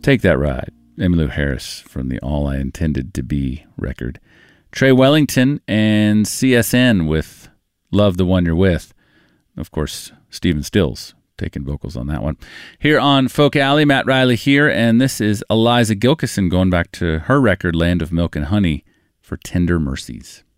Take That Ride, Emmylou Harris from the All I Intended to Be record. Trey Wellington and CSN with Love the One You're With. Of course, Stephen Stills taking vocals on that one. Here on Folk Alley, Matt Riley here, and this is Eliza Gilkyson going back to her record, Land of Milk and Honey, for Tender Mercies.